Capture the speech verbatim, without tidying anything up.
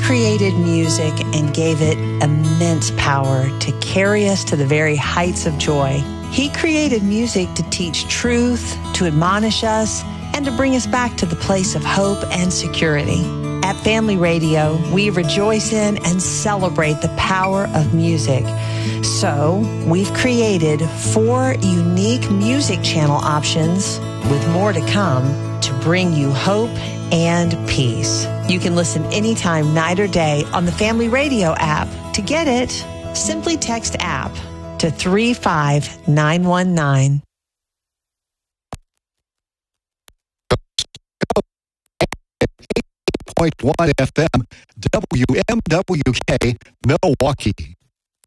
created music and gave it immense power to carry us to the very heights of joy. He created music to teach truth, to admonish us, and to bring us back to the place of hope and security. At Family Radio, we rejoice in and celebrate the power of music. So, we've created four unique music channel options, with more to come, to bring you hope and peace. You can listen anytime, night or day, on the Family Radio app. To get it, simply text app to three five nine one nine. eight point one F M, W M W K, Milwaukee.